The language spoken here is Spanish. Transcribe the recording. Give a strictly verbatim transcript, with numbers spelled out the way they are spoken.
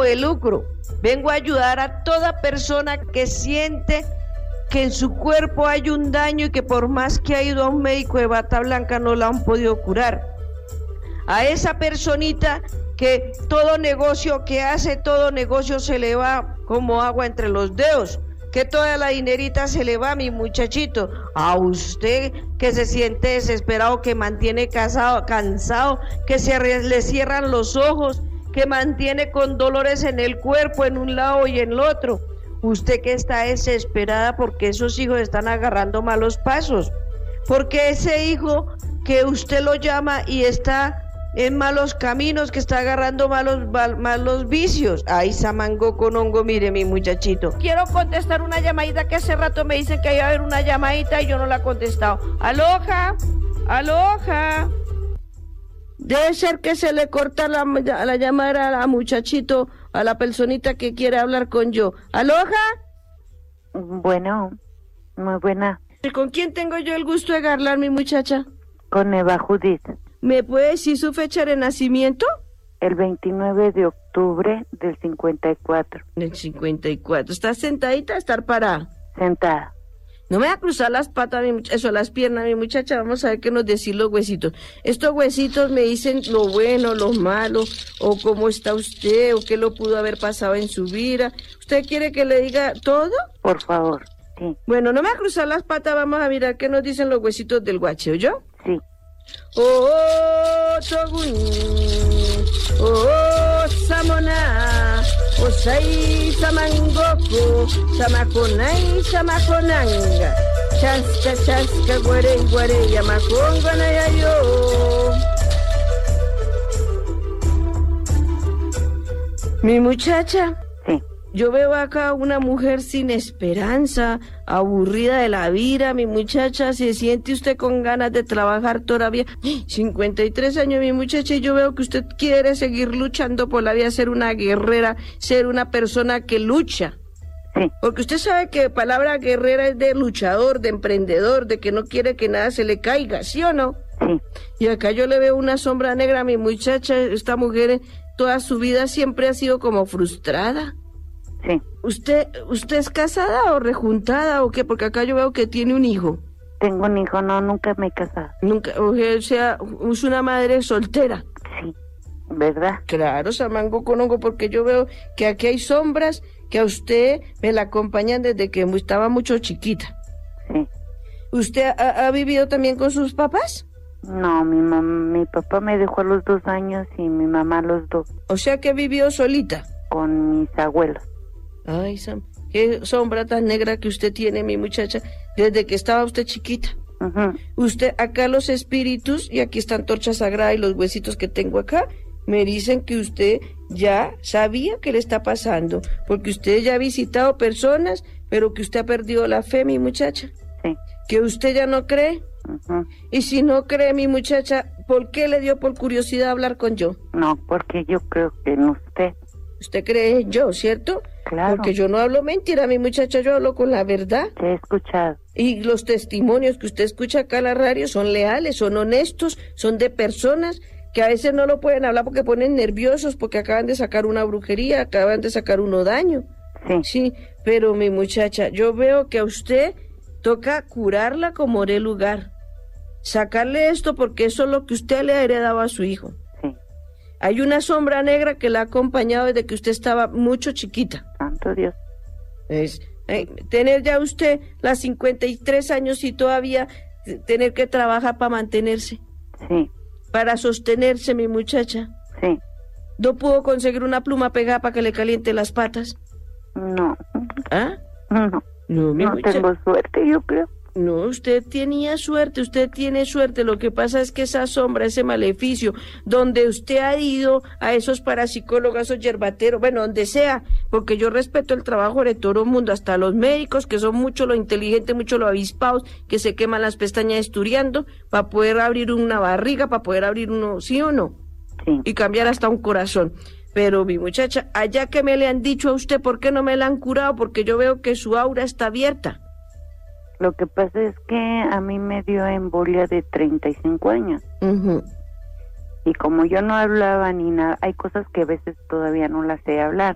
de lucro. Vengo a ayudar a toda persona que siente que en su cuerpo hay un daño y que por más que ha ido a un médico de bata blanca no la han podido curar. A esa personita que todo negocio que hace, todo negocio se le va como agua entre los dedos, que toda la dinerita se le va, mi muchachito. A usted que se siente desesperado, que mantiene casado, cansado, que se le cierran los ojos, que mantiene con dolores en el cuerpo, en un lado y en el otro. Usted que está desesperada porque esos hijos están agarrando malos pasos, porque ese hijo que usted lo llama y está en malos caminos, que está agarrando malos, mal, malos vicios. Ay, samango con hongo, mire mi muchachito. Quiero contestar una llamadita que hace rato me dicen que iba a haber una llamadita y yo no la he contestado. Aloja, aloja. Debe ser que se le corta la, la llamada a la muchachito, a la personita que quiere hablar con yo. ¿Aloja? Bueno, muy buena. ¿Y con quién tengo yo el gusto de hablar, mi muchacha? Con Eva Judith. ¿Me puede decir su fecha de nacimiento? El veintinueve de octubre del cincuenta y cuatro. Del cincuenta y cuatro. ¿Estás sentadita o estar parada? Sentada. No me va a cruzar las patas, mi much- eso, las piernas, mi muchacha. Vamos a ver qué nos decir los huesitos. Estos huesitos me dicen lo bueno, lo malo, o cómo está usted, o qué lo pudo haber pasado en su vida. ¿Usted quiere que le diga todo? Por favor, sí. Bueno, no me va a cruzar las patas, vamos a mirar qué nos dicen los huesitos del guache, ¿oyó? Sí. Oh, Togun, oh, Samona, Osai, Samangoku, Samakonai, Samakonanga, Chasca, Chasca, Guare, Guare, Yamakonga, Nayayo. Mi muchacha. Sí. Yo veo acá una mujer sin esperanza, aburrida de la vida, mi muchacha. ¿Se siente usted con ganas de trabajar todavía? cincuenta y tres años, mi muchacha, y yo veo que usted quiere seguir luchando por la vida, ser una guerrera, ser una persona que lucha. Sí. Porque usted sabe que palabra guerrera es de luchador, de emprendedor, de que no quiere que nada se le caiga, ¿sí o no? Sí. Y acá yo le veo una sombra negra, mi muchacha. Esta mujer toda su vida siempre ha sido como frustrada. Sí. ¿Usted usted es casada o rejuntada o qué? Porque acá yo veo que tiene un hijo. Tengo un hijo, no, nunca me he casado. Nunca, o sea, es una madre soltera. Sí, ¿verdad? Claro, Samango con hongo, porque yo veo que aquí hay sombras que a usted me la acompañan desde que estaba mucho chiquita. Sí. ¿Usted ha, ha vivido también con sus papás? No, mi mam mi papá me dejó a los dos años y mi mamá a los dos. O sea que vivió solita. Con mis abuelos. Ay, Sam, qué sombra tan negra que usted tiene, mi muchacha, desde que estaba usted chiquita. Uh-huh. Usted, acá los espíritus, y aquí están Torcha Sagrada y los huesitos que tengo acá, me dicen que usted ya sabía qué le está pasando, porque usted ya ha visitado personas, pero que usted ha perdido la fe, mi muchacha. Sí. Que usted ya no cree. Uh-huh. Y si no cree, mi muchacha, ¿por qué le dio por curiosidad hablar con yo? No, porque yo creo que en usted. Usted cree en yo, ¿cierto? Claro. Porque yo no hablo mentira, mi muchacha, yo hablo con la verdad. Te he escuchado. Y los testimonios que usted escucha acá en la radio son leales, son honestos, son de personas que a veces no lo pueden hablar porque ponen nerviosos, porque acaban de sacar una brujería, acaban de sacar uno daño. Sí. Sí, pero mi muchacha, yo veo que a usted toca curarla como de lugar. Sacarle esto porque eso es lo que usted le ha heredado a su hijo. Sí. Hay una sombra negra que la ha acompañado desde que usted estaba mucho chiquita. Santo Dios. Es, eh, tener ya usted las cincuenta y tres años y todavía tener que trabajar para mantenerse, Sí. para sostenerse, mi muchacha. Sí. ¿No pudo conseguir una pluma pegada para que le caliente las patas? No. ¿Ah? No. No, mi No muchacha. tengo suerte, yo creo. No, usted tenía suerte, usted tiene suerte. Lo que pasa es que esa sombra, ese maleficio, donde usted ha ido a esos parapsicólogos, esos yerbateros, bueno, donde sea, porque yo respeto el trabajo de todo el mundo, hasta los médicos, que son mucho lo inteligentes, mucho lo avispados, que se queman las pestañas estudiando, para poder abrir una barriga, para poder abrir uno, ¿sí o no? Sí. Y cambiar hasta un corazón. Pero mi muchacha, allá que me le han dicho a usted, ¿por qué no me la han curado? Porque yo veo que su aura está abierta. Lo que pasa es que a mí me dio embolia de treinta y cinco años. Uh-huh. Y como yo no hablaba ni nada, hay cosas que a veces todavía no las sé hablar.